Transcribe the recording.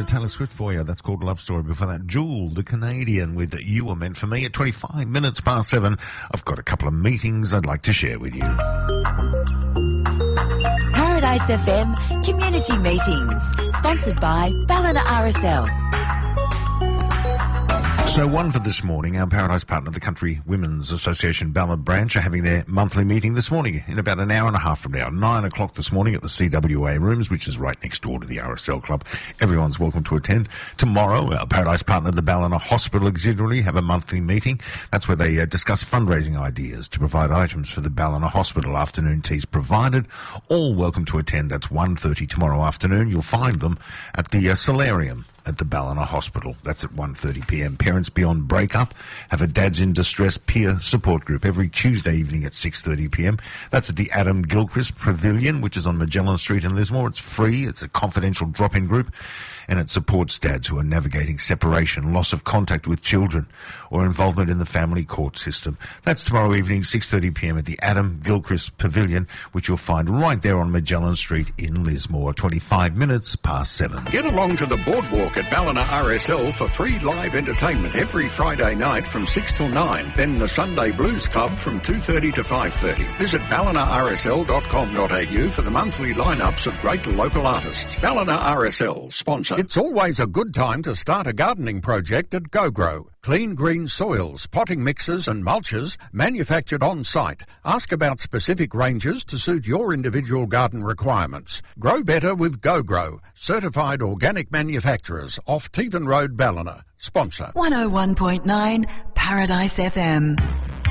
Taylor Swift for you. That's called Love Story. Before that, Jewel, the Canadian, with You Were Meant For Me at 25 minutes past 7. I've got a couple of meetings I'd like to share with you. Paradise FM Community Meetings, sponsored by Ballina RSL. So one for this morning, our Paradise partner, the Country Women's Association Ballina branch, are having their monthly meeting this morning in about an hour and a half from now, 9 o'clock this morning at the CWA rooms, which is right next door to the RSL Club. Everyone's welcome to attend. Tomorrow, our Paradise partner, the Ballina Hospital Auxiliary, have a monthly meeting. That's where they discuss fundraising ideas to provide items for the Ballina Hospital. Afternoon teas provided. All welcome to attend. That's 1:30 tomorrow afternoon. You'll find them at the Solarium at the Ballina Hospital. That's at 1:30 p.m. Parents Beyond Breakup have a Dads in Distress peer support group every Tuesday evening at 6:30 p.m. That's at the Adam Gilchrist Pavilion, which is on Magellan Street in Lismore. It's free. It's a confidential drop-in group, and it supports dads who are navigating separation, loss of contact with children, or involvement in the family court system. That's tomorrow evening, 6:30 p.m. at the Adam Gilchrist Pavilion, which you'll find right there on Magellan Street in Lismore, 25 minutes past 7. Get along to the boardwalk at Ballina RSL for free live entertainment every Friday night from 6 till 9. Then the Sunday Blues Club from 2:30 to 5:30. Visit ballinarsl.com.au for the monthly lineups of great local artists. Ballina RSL, sponsor. It's always a good time to start a gardening project at GoGrow. Clean green soils, potting mixes and mulches manufactured on site. Ask about specific ranges to suit your individual garden requirements. Grow better with GoGrow, certified organic manufacturers off Tevan Road, Ballina. Sponsor. 101.9 Paradise FM.